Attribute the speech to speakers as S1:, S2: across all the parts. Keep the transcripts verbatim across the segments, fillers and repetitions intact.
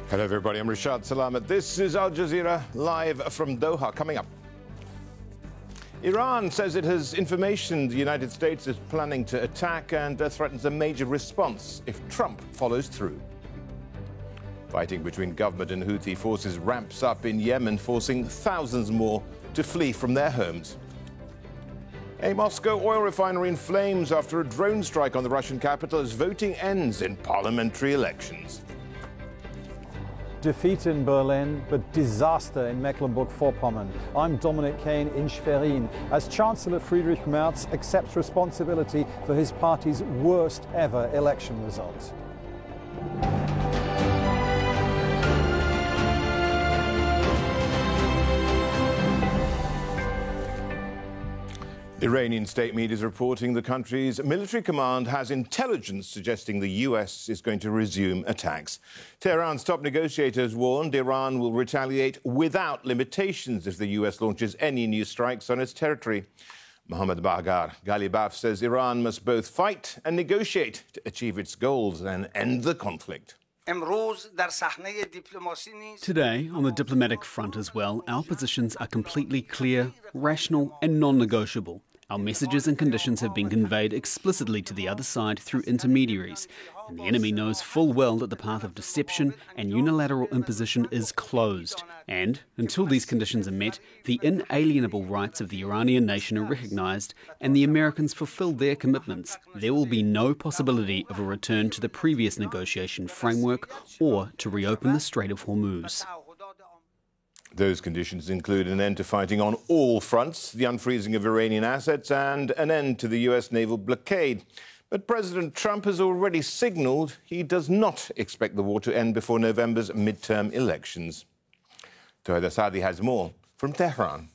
S1: Hello everybody, I'm Rashad Salamat. This is Al Jazeera live from Doha. Coming up, Iran says it has information the United States is planning to attack and uh, threatens a major response if Trump follows through. Fighting between government and Houthi forces ramps up in Yemen, forcing thousands more to flee from their homes. A Moscow oil refinery in flames after a drone strike on the Russian capital as voting ends in parliamentary elections.
S2: Defeat in Berlin, but disaster in Mecklenburg-Vorpommern. I'm Dominic Kane in Schwerin, as Chancellor Friedrich Merz accepts responsibility for his party's worst ever election result.
S1: Iranian state media is reporting the country's military command has intelligence suggesting the U S is going to resume attacks. Tehran's top negotiators warned Iran will retaliate without limitations if the U S launches any new strikes on its territory. Mohammad Bagher Ghalibaf says Iran must both fight and negotiate to achieve its goals and end the conflict.
S3: Today, on the diplomatic front as well, our positions are completely clear, rational and non-negotiable. Our messages and conditions have been conveyed explicitly to the other side through intermediaries, and the enemy knows full well that the path of deception and unilateral imposition is closed. And, until these conditions are met, the inalienable rights of the Iranian nation are recognised and the Americans fulfil their commitments. There will be no possibility of a return to the previous negotiation framework or to reopen the Strait of Hormuz.
S1: Those conditions include an end to fighting on all fronts, the unfreezing of Iranian assets and an end to the U S naval blockade. But President Trump has already signalled he does not expect the war to end before November's midterm elections. Toheda Sadi has more from Tehran.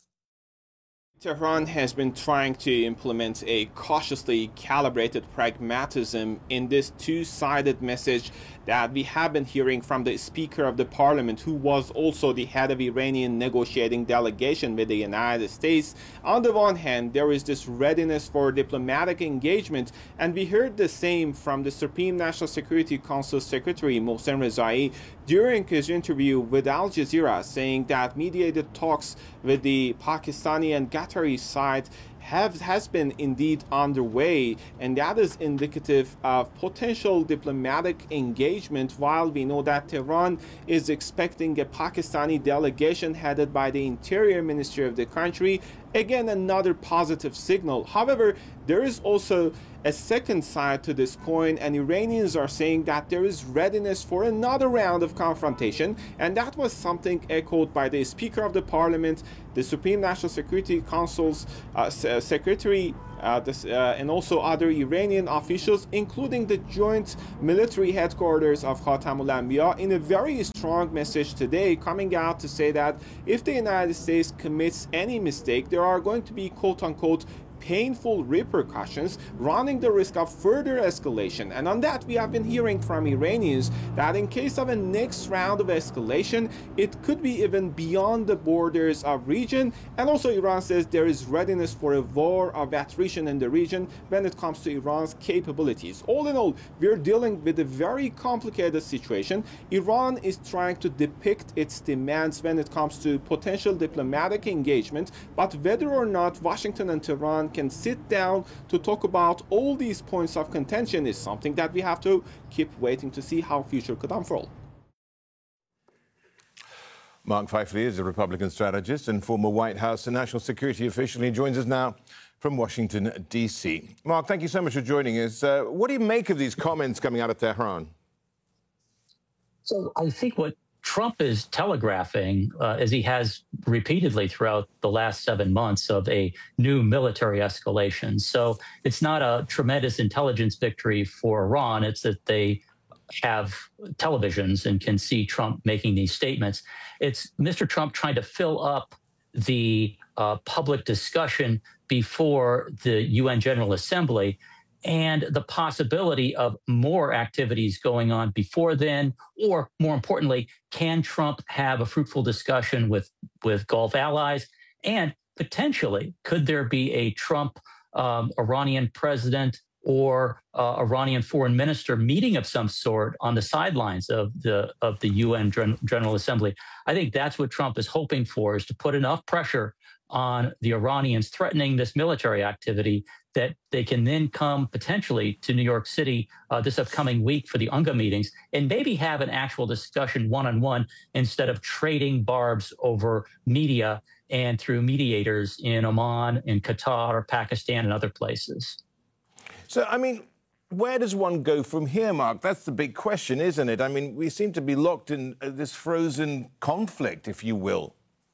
S4: Tehran has been trying to implement a cautiously calibrated pragmatism in this two-sided message that we have been hearing from the Speaker of the Parliament, who was also the head of Iranian negotiating delegation with the United States. On the one hand, there is this readiness for diplomatic engagement, and we heard the same from the Supreme National Security Council Secretary Mohsen Rezai during his interview with Al Jazeera, saying that mediated talks with the Pakistani and Qatari side have has been indeed underway, and that is indicative of potential diplomatic engagement, while we know that Tehran is expecting a Pakistani delegation headed by the Interior Ministry of the country. Again, another positive signal. However, there is also a second side to this coin, and Iranians are saying that there is readiness for another round of confrontation, and that was something echoed by the Speaker of the Parliament, the Supreme National Security Council's uh, Secretary, uh, this, uh, and also other Iranian officials, including the joint military headquarters of Khatamul Anbiya, in a very strong message today, coming out to say that if the United States commits any mistake, there are going to be quote-unquote painful repercussions, running the risk of further escalation. And on that, we have been hearing from Iranians that in case of a next round of escalation, it could be even beyond the borders of region. And also Iran says there is readiness for a war of attrition in the region when it comes to Iran's capabilities. All in all, we're dealing with a very complicated situation. Iran is trying to depict its demands when it comes to potential diplomatic engagement, but whether or not Washington and Tehran can sit down to talk about all these points of contention is something that we have to keep waiting to see how future could unfold.
S1: Mark Feifley is a Republican strategist and former White House and national security official. He joins us now from Washington, D C. Mark, thank you so much for joining us. Uh, what do you make of these comments coming out of Tehran?
S5: So I think what Trump is telegraphing, uh, as he has repeatedly throughout the last seven months, of a new military escalation. So it's not a tremendous intelligence victory for Iran. It's that they have televisions and can see Trump making these statements. It's Mister Trump trying to fill up the uh, public discussion before the U N General Assembly, and the possibility of more activities going on before then, or more importantly, can Trump have a fruitful discussion with, with Gulf allies? And potentially, could there be a Trump um, Iranian president or uh, Iranian foreign minister meeting of some sort on the sidelines of the of the U N Gen- General Assembly. I think that's what Trump is hoping for, is to put enough pressure on the Iranians threatening this military activity that they can then come potentially to New York City uh, this upcoming week for the UNGA meetings and maybe have an actual discussion one-on-one instead of trading barbs over media and through mediators in Oman, in Qatar, or Pakistan, and other places.
S1: So, I mean, where does one go from here, Mark? That's the big question, isn't it? I mean, we seem to be locked in this frozen conflict, if you will.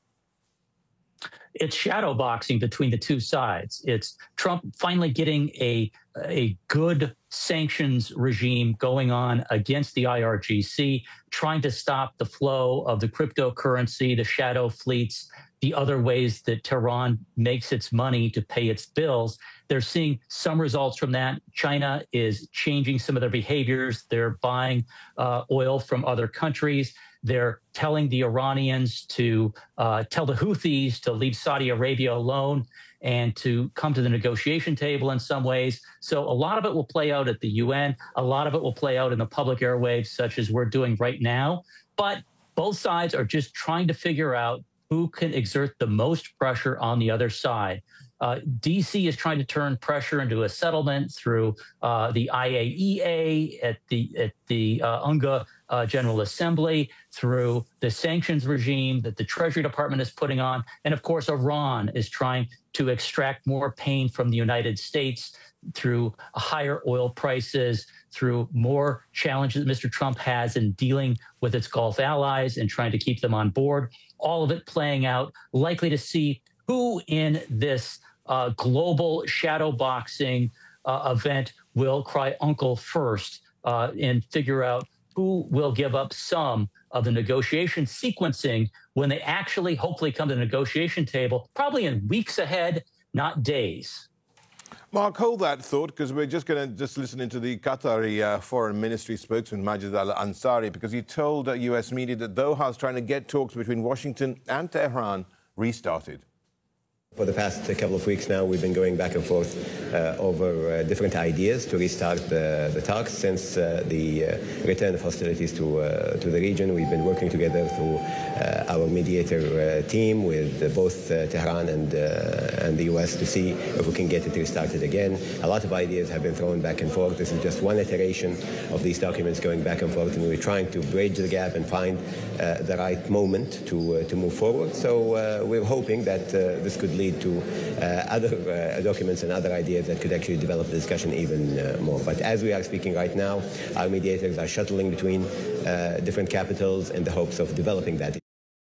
S5: It's shadow boxing between the two sides. It's Trump finally getting a, a good sanctions regime going on against the I R G C, trying to stop the flow of the cryptocurrency, the shadow fleets, the other ways that Tehran makes its money to pay its bills. They're seeing some results from that. China is changing some of their behaviors. They're buying uh, oil from other countries. They're telling the Iranians to uh, tell the Houthis to leave Saudi Arabia alone and to come to the negotiation table in some ways. So a lot of it will play out at the U N. A lot of it will play out in the public airwaves, such as we're doing right now. But both sides are just trying to figure out who can exert the most pressure on the other side. Uh, D C is trying to turn pressure into a settlement through uh, the I A E A at the at the uh, UNGA uh, General Assembly, through the sanctions regime that the Treasury Department is putting on, and of course Iran is trying to extract more pain from the United States through higher oil prices, through more challenges that Mister Trump has in dealing with its Gulf allies and trying to keep them on board. All of it playing out, likely to see who in this uh, global shadow boxing uh, event will cry uncle first uh, and figure out who will give up some of the negotiation sequencing when they actually hopefully come to the negotiation table, probably in weeks ahead, not days.
S1: Mark, hold that thought, because we're just going to just listen into the Qatari uh, Foreign Ministry spokesman, Majid al-Ansari, because he told uh, U S media that Doha is trying to get talks between Washington and Tehran restarted.
S6: For the past couple of weeks now, we've been going back and forth uh, over uh, different ideas to restart the, the talks. Since uh, the uh, return of hostilities to, uh, to the region, we've been working together through uh, our mediator uh, team with uh, both uh, Tehran and, uh, and the U S to see if we can get it restarted again. A lot of ideas have been thrown back and forth. This is just one iteration of these documents going back and forth, and we're trying to bridge the gap and find uh, the right moment to, uh, to move forward. So uh, we're hoping that uh, this could lead to uh, other uh, documents and other ideas that could actually develop the discussion even uh, more. But as we are speaking right now, our mediators are shuttling between uh, different capitals in the hopes of developing that.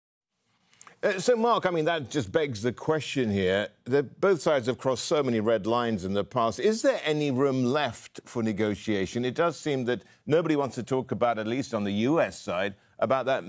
S1: Uh, so, Mark, I mean, that just begs the question here. That both sides have crossed so many red lines in the past. Is there any room left for negotiation? It does seem that nobody wants to talk about, at least on the U S side, about that